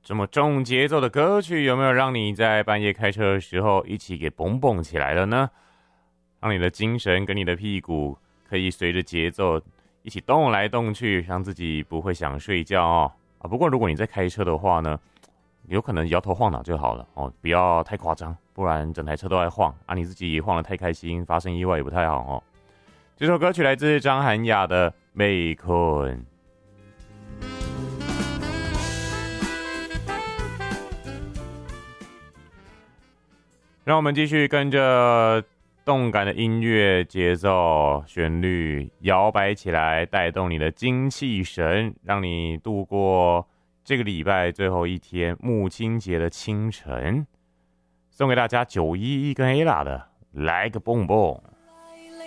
这么重节奏的歌曲有没有让你在半夜开车的时候一起给蹦蹦起来了呢？让你的精神跟你的屁股可以随着节奏一起动来动去，让自己不会想睡觉哦。不过如果你在开车的话呢，有可能摇头晃脑就好了哦，不要太夸张，不然整台车都在晃啊，你自己晃得太开心，发生意外也不太好哦。这首歌曲来自张涵雅的《被困》。让我们继续跟着动感的音乐节奏旋律摇摆起来，带动你的精气神，让你度过这个礼拜最后一天母亲节的清晨。送给大家911跟 Ella 的来个蹦蹦。